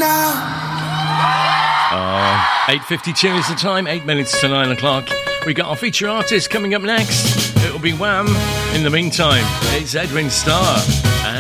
8:52 is the time, 8 minutes to 9 o'clock. We got our feature artist coming up next. It'll be Wham. In the meantime, it's Edwin Starr and